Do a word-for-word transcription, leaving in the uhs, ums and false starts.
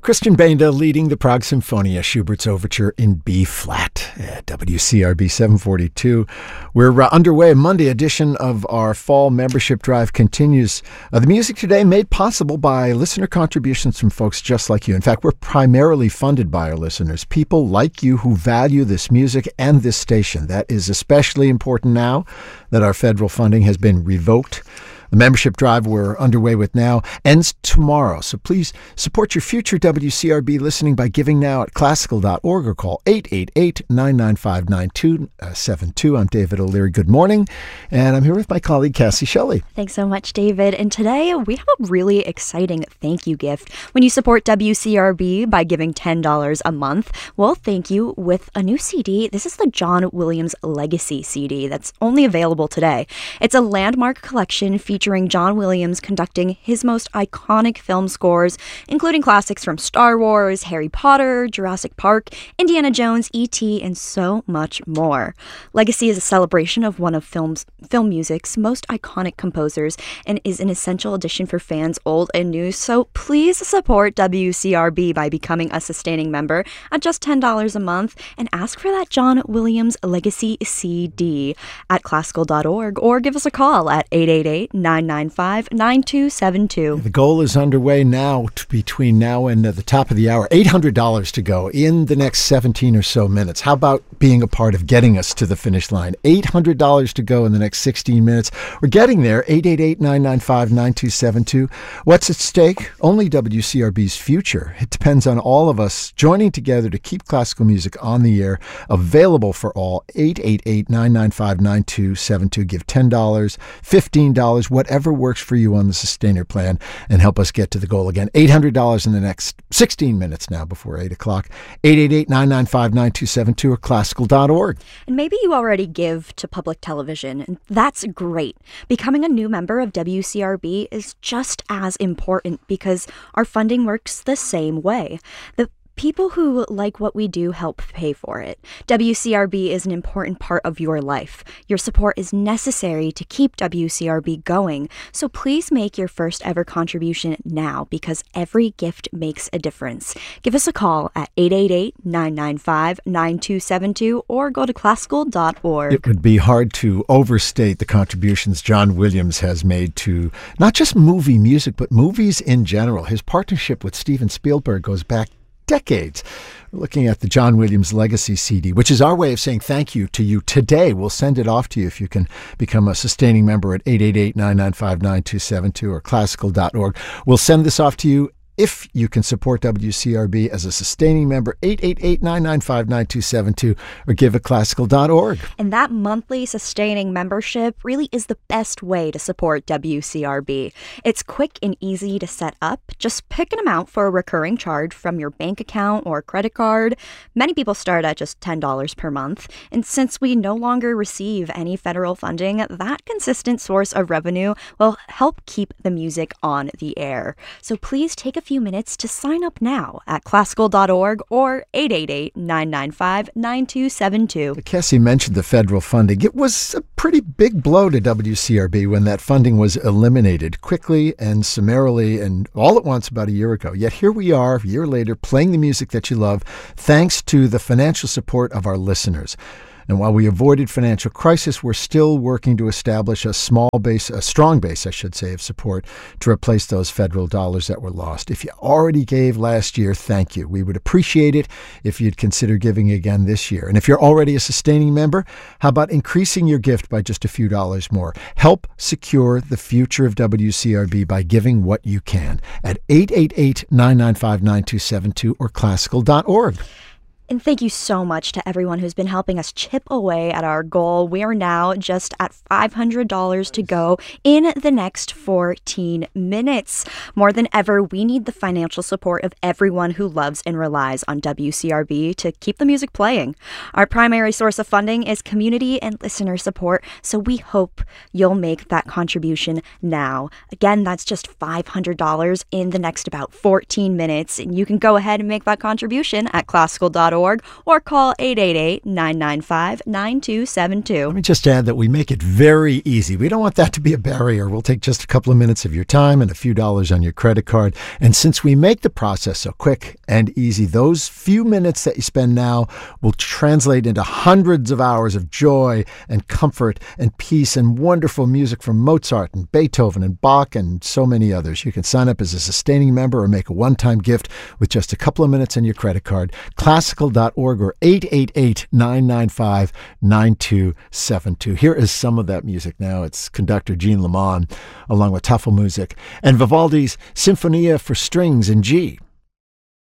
Christian Benda leading the Prague Symphonia, Schubert's Overture in B-flat at W C R B seven forty-two. We're uh, underway. A Monday edition of our fall membership drive continues. Uh, the music today made possible by listener contributions from folks just like you. In fact, we're primarily funded by our listeners, people like you who value this music and this station. That is especially important now that our federal funding has been revoked. The membership drive we're underway with now ends tomorrow, so please support your future W C R B listening by giving now at classical dot org or call eight eight eight, nine nine five, nine two seven two. I'm David O'Leary. Good morning, and I'm here with my colleague Cassie Shelley. Thanks so much, David. And today we have a really exciting thank you gift. When you support W C R B by giving ten dollars a month, we'll thank you with a new C D. This is the John Williams Legacy C D that's only available today. It's a landmark collection featuring featuring John Williams conducting his most iconic film scores, including classics from Star Wars, Harry Potter, Jurassic Park, Indiana Jones, E T, and so much more. Legacy is a celebration of one of film's, film music's most iconic composers and is an essential addition for fans old and new, so please support W C R B by becoming a sustaining member at just ten dollars a month and ask for that John Williams Legacy C D at classical dot org or give us a call at eight eight eight, nine nine five, nine two seven two. The goal is underway now to between now and uh, the top of the hour. eight hundred dollars to go in the next seventeen or so minutes. How about being a part of getting us to the finish line? eight hundred dollars to go in the next sixteen minutes. We're getting there. eight eight eight, nine nine five, nine two seven two. What's at stake? Only W C R B's future. It depends on all of us joining together to keep classical music on the air, available for all. eight eight eight, nine nine five, nine two seven two. Give ten dollars, fifteen dollars, whatever works for you on the Sustainer plan, and help us get to the goal again. eight hundred dollars in the next sixteen minutes now before eight o'clock. eight eight eight, nine nine five, nine two seven two or classical dot org. And maybe you already give to public television, and that's great. Becoming a new member of W C R B is just as important because our funding works the same way. The people who like what we do help pay for it. W C R B is an important part of your life. Your support is necessary to keep W C R B going, so please make your first ever contribution now because every gift makes a difference. Give us a call at eight eight eight, nine nine five, nine two seven two or go to classical dot org. It would be hard to overstate the contributions John Williams has made to not just movie music, but movies in general. His partnership with Steven Spielberg goes back decades. We're looking at the John Williams Legacy C D, which is our way of saying thank you to you today. We'll send it off to you if you can become a sustaining member at eight eight eight, nine nine five, nine two seven two or classical dot org. We'll send this off to you if you can support W C R B as a sustaining member, eight eight eight, nine nine five, nine two seven two or give at classical dot org. And that monthly sustaining membership really is the best way to support W C R B. It's quick and easy to set up. Just pick an amount for a recurring charge from your bank account or credit card. Many people start at just ten dollars per month. And since we no longer receive any federal funding, that consistent source of revenue will help keep the music on the air. So please take a few minutes to sign up now at classical dot org or eight eight eight, nine nine five, nine two seven two. Cassie mentioned the federal funding. It was a pretty big blow to W C R B when that funding was eliminated quickly and summarily and all at once about a year ago. Yet here we are, a year later, playing the music that you love, thanks to the financial support of our listeners. And while we avoided financial crisis, we're still working to establish a small base, a strong base, I should say, of support to replace those federal dollars that were lost. If you already gave last year, thank you. We would appreciate it if you'd consider giving again this year. And if you're already a sustaining member, how about increasing your gift by just a few dollars more? Help secure the future of W C R B by giving what you can at eight eight eight, nine nine five, nine two seven two or classical dot org. And thank you so much to everyone who's been helping us chip away at our goal. We are now just at five hundred dollars to go in the next fourteen minutes. More than ever, we need the financial support of everyone who loves and relies on W C R B to keep the music playing. Our primary source of funding is community and listener support, so we hope you'll make that contribution now. Again, that's just five hundred dollars in the next about fourteen minutes, and you can go ahead and make that contribution at classical dot org. org or call eight eight eight, nine nine five, nine two seven two. Let me just add that we make it very easy. We don't want that to be a barrier. We'll take just a couple of minutes of your time and a few dollars on your credit card. And since we make the process so quick and easy, those few minutes that you spend now will translate into hundreds of hours of joy and comfort and peace and wonderful music from Mozart and Beethoven and Bach and so many others. You can sign up as a sustaining member or make a one-time gift with just a couple of minutes on your credit card. Classical dot org or eight eight eight, nine nine five, nine two seven two. Here is some of that music now. It's conductor Jean Lamont along with Tafelmusik and Vivaldi's Sinfonia for Strings in G.